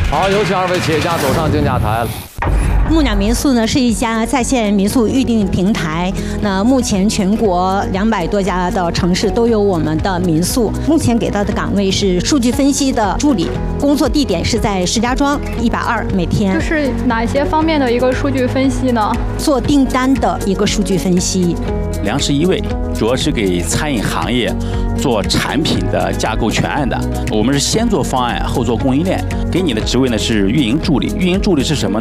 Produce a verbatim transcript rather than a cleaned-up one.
好，有请二位企业家走上竞价台了。 木鸟民宿呢是一家在线民宿预订平台，那目前全国两百多家的城市都有我们的民宿。目前给到的岗位是数据分析的助理，工作地点是在石家庄，一百二每天。 这是哪些方面的一个数据分析呢？ 做订单的一个数据分析。 粮食一位主要是给餐饮行业做产品的架构全案的，我们是先做方案后做供应链。给你的职位呢是运营助理，运营助理是什么呢？